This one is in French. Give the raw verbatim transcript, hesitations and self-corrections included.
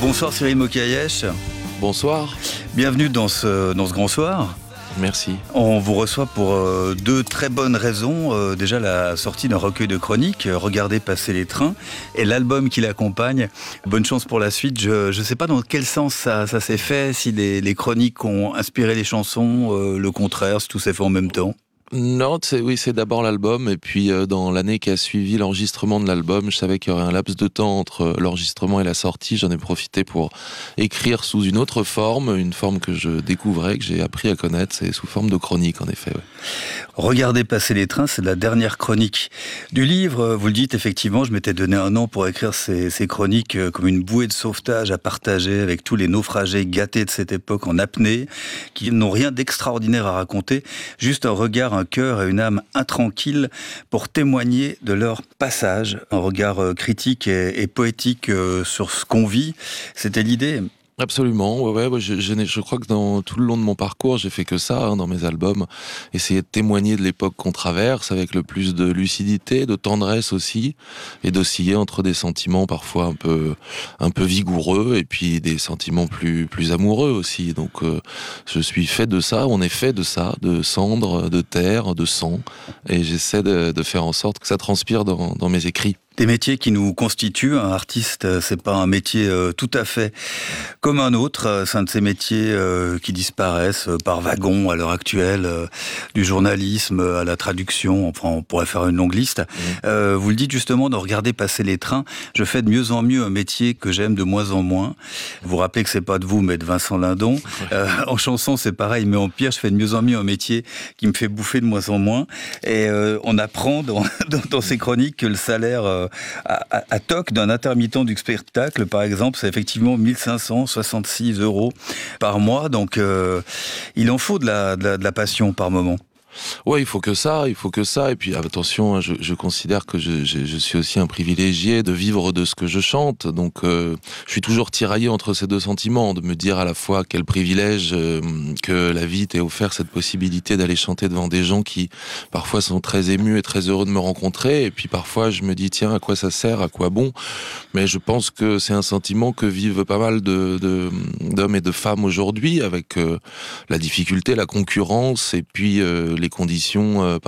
Bonsoir Cyril Mokayesh. Bonsoir. Bienvenue dans ce, dans ce grand soir. Merci. On vous reçoit pour euh, deux très bonnes raisons. Euh, déjà la sortie d'un recueil de chroniques, euh, Regardez passer les trains, et l'album qui l'accompagne. Bonne chance pour la suite. Je ne sais pas dans quel sens ça, ça s'est fait, si les, les chroniques ont inspiré les chansons, euh, le contraire, si tout s'est fait en même temps. Non, c'est, oui, c'est d'abord l'album, et puis euh, dans l'année qui a suivi l'enregistrement de l'album, je savais qu'il y aurait un laps de temps entre l'enregistrement et la sortie. J'en ai profité pour écrire sous une autre forme, une forme que je découvrais, que j'ai appris à connaître, c'est sous forme de chronique en effet. Ouais. Regardez passer les trains, c'est la dernière chronique du livre. Vous le dites, effectivement, je m'étais donné un an pour écrire ces, ces chroniques comme une bouée de sauvetage à partager avec tous les naufragés gâtés de cette époque en apnée, qui n'ont rien d'extraordinaire à raconter, juste un regard, un cœur et une âme intranquille pour témoigner de leur passage. Un regard critique et, et poétique sur ce qu'on vit, c'était l'idée. Absolument, ouais, ouais, je, je, je crois que dans tout le long de mon parcours, j'ai fait que ça, hein, dans mes albums, essayer de témoigner de l'époque qu'on traverse avec le plus de lucidité, de tendresse aussi, et d'osciller entre des sentiments parfois un peu, un peu vigoureux et puis des sentiments plus, plus amoureux aussi. Donc, euh, je suis fait de ça, on est fait de ça, de cendres, de terre, de sang, et j'essaie de, de faire en sorte que ça transpire dans, dans mes écrits. Des métiers qui nous constituent. Un artiste, c'est pas un métier euh, tout à fait comme un autre. C'est un de ces métiers euh, qui disparaissent par wagons à l'heure actuelle, euh, du journalisme à la traduction. Enfin, on pourrait faire une longue liste. Mmh. Euh, vous le dites justement, de regarder passer les trains. Je fais de mieux en mieux un métier que j'aime de moins en moins. Vous vous rappelez que c'est pas de vous, mais de Vincent Lindon. Euh, en chanson, c'est pareil, mais en pire, je fais de mieux en mieux un métier qui me fait bouffer de moins en moins. Et euh, on apprend dans, dans, dans ces chroniques que le salaire euh, À, à, à toc d'un intermittent du spectacle, par exemple, c'est effectivement mille cinq cent soixante-six euros par mois. Donc, euh, il en faut de la, de la, de la passion par moment. Ouais, il faut que ça, il faut que ça. Et puis attention, je, je considère que je, je, je suis aussi un privilégié de vivre de ce que je chante. Donc, euh, je suis toujours tiraillé entre ces deux sentiments, de me dire à la fois quel privilège euh, que la vie t'ait offert cette possibilité d'aller chanter devant des gens qui parfois sont très émus et très heureux de me rencontrer. Et puis parfois, je me dis tiens, à quoi ça sert, à quoi bon. Mais je pense que c'est un sentiment que vivent pas mal de, de d'hommes et de femmes aujourd'hui, avec euh, la difficulté, la concurrence et puis euh, les conditions euh,